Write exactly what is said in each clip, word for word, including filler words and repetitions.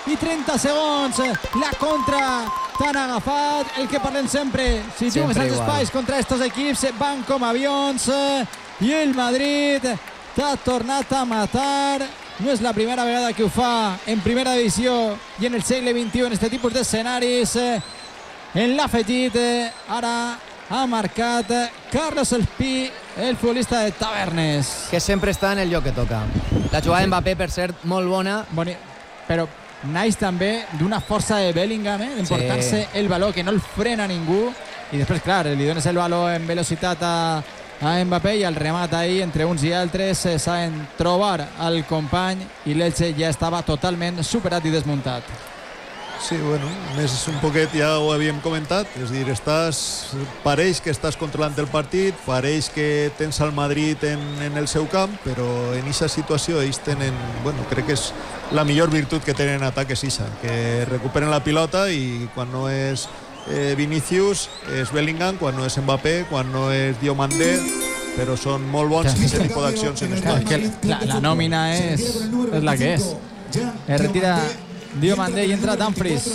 i trenta segons. La contra t'han agafat. El que parlem sempre, si jugues als espais contra estos equips van com avions, i el Madrid t'ha tornat a matar. No és la primera vegada que ho fa en primera divisió i en el segle vint-i-u en aquest tipus d'escenaris. En l'afegit ara ha marcat Carlos Espí, el futbolista de Tavernes, que sempre està en el lloc que toca. La jugada d'Mbappé, per cert, molt bona. Boni, però naix també d'una força de Bellingham, eh? d'emportar-se sí. el baló, que no el frena ningú, i després, clar, li dones el baló en velocitat a, a Mbappé i el remat ahí entre uns i altres eh, saben trobar al company, i l'Elche ja estava totalment superat i desmuntat. Sí, bueno, més un poquet ja ho havíem comentat, és dir, estàs, pareix que estàs controlant el partit, pareix que tens el Madrid en, en el seu camp, però en aquesta situació ells tenen, bueno, crec que és la millor virtut que tenen en atac és ixa, que recuperen la pilota i quan no és eh, Vinicius és Bellingham, quan no és Mbappé, quan no és Diomandé, però són molt bons en aquest tipus d'accions en espai. La, la nòmina és, és la que és. Es retira Diomandé i entra Dumfries.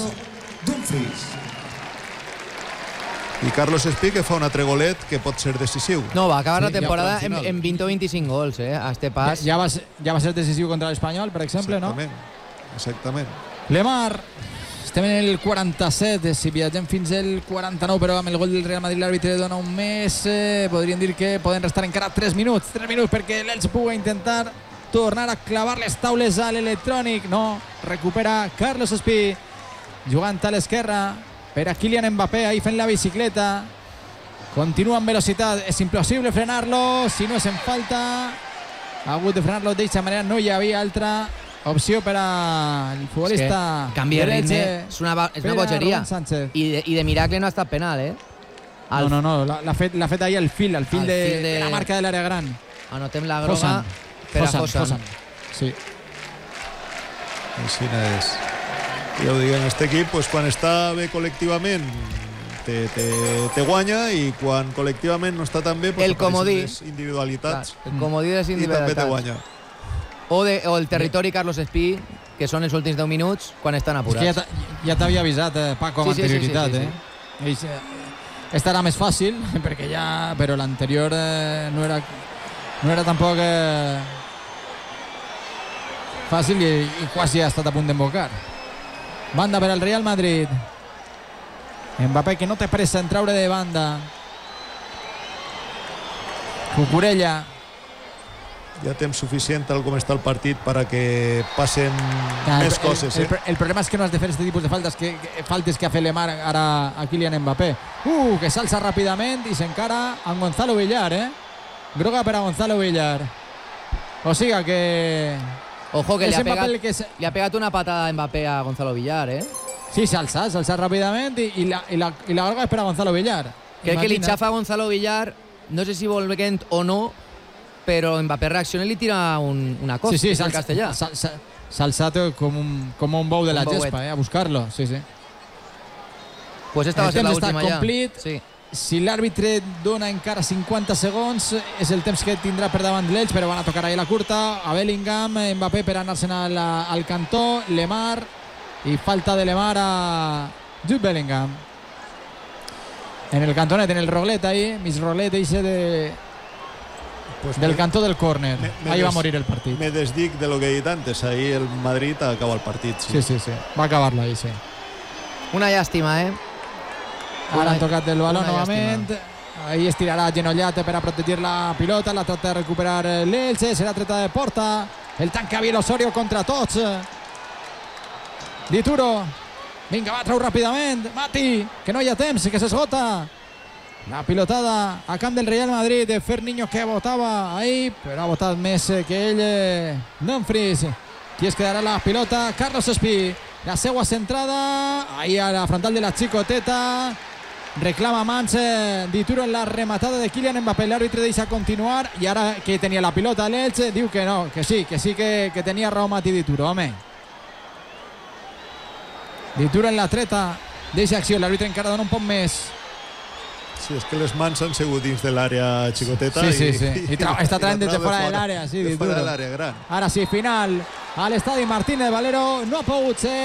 I Carlos Espí, que fa un altre golet que pot ser decisiu. No, va acabar sí, la temporada en, en vint o vint-i-cinc gols, eh, a este pas. Ja, ja, va, ja va ser decisiu contra l'Espanyol, per exemple, exactament, no? Exactament. Lemar, estem en el quaranta-set, si viatgem fins al quaranta-nou, però amb el gol del Real Madrid l'àrbitre dona un mes, eh, podríem dir que poden restar encara tres minuts, tres minuts perquè l'Elche pugui intentar tornar a clavar les taules a l'electrònic. No, recupera Carlos Espí, jugant a l'esquerra per a Kylian Mbappé, ahí fent la bicicleta, continua amb velocitat, és impossible frenar-lo, si no és en falta, ha hagut de frenar-lo d'aquesta manera, no hi havia altra opció per al futbolista. Es que canvia de ritme, és una, és una bogeria, I de, i de miracle no ha estat penal, eh? El... No, no, no, l'ha fet, fet ahir al fil, al fil, al de, fil de... de la marca de l'àrea gran. Anotem la groga. Fosan. Per a Fosan. Sí. Així és. Ja ho diguem, aquest equip, pues, quan està bé col·lectivament te, te, te guanya, i quan col·lectivament no està tan bé, pues, el comodí, les individualitats. Clar, el comodí de les individualitats. I també te guanya. O, de, o el territori Carlos Espí, que són els últims deu minuts quan estan apurats. És que ja t'havia avisat, eh, Paco, amb sí, sí, anterioritat. sí, sí, sí, sí. Eh? Estarà més fàcil, perquè ja... però l'anterior eh, no era no era tampoc eh, fàcil, i, i quasi ha estat a punt d'embocar. Banda per al Real Madrid. Mbappé, que no té pressa en traure de banda. Cucurella. Ja temps suficient tal com està el partit per a que passen ah, més el, coses. El, eh? el, el problema és que no has de fer aquest tipus de faltes que, que, faltes que ha fet Lemar ara a Kylian Mbappé. Uh, que s'alça ràpidament i s'encara amb Gonzalo Villar, eh? Groga per a Gonzalo Villar. O sigui que... Ojo, que li ha, pegat, que se... li ha pegat una patada a Mbappé a Gonzalo Villar, eh? Sí, s'alça, s'alça ràpidament i, i, la, i, la, i la groga és per a Gonzalo Villar. Crec Imagina. que li xafa a Gonzalo Villar, no sé si volent o no, però Mbappé reacciona i li tira un, una cosa, sí, sí, en castellà. S'ha alçat com un, com un bou de la gespa, eh, a buscar-lo. Sí, sí. Pues esta va a ser l'última ja. Complit. Sí. Si l'àrbitre dona encara cinquanta segons, és el temps que tindrà per davant l'Elx, però van a tocar ahí la curta, a Bellingham, Mbappé per anar-se'n al, al cantó, Lemar, i falta de Lemar a Jude Bellingham. En el cantonet, en el Roglet ahí, mis Roglet eixe de... Pues del me, cantó del córner, ahí va a morir el partit. Me desdic de lo que he dit antes, ahí el Madrid acaba el partit. Sí, sí, sí, sí. va acabar-lo ahí, sí. Una llàstima, eh? Ara han tocat el baló novament. Ahí estirarà Genollat per a protegir la pilota, la trata de recuperar l'Elche, serà treta de porta, el tanca Biel Osorio contra tots. Dituro, vinga, va, trau ràpidament, Mati, que no hi ha temps, que s'esgota. La pilotada a camp del Real Madrid de Ferniño, que votava ahí, però ha votat més que ell, Dumfries. Qui es quedarà la pilota? Carlos Espí, la seua centrada, ahí a la frontal de la Xicoteta. Reclama mans eh, Dituro en la rematada de Kylian Mbappé. L'àrbitre deixa continuar, i ara que tenia la pilota l'Elche diu que no, que sí, que sí que, que tenia raó Mati Dituro, home. Dituro en la treta, deixa acció, l'àrbitre encara dona un poc més. Sí, és que les mans han sigut dins de l'àrea xicoteta. Sí, sí, i, sí. I, i tra està traient des de fora de l'àrea. Sí, de fora de l'àrea gran. Ara sí, final a l'estadi Martínez Valero. No ha pogut ser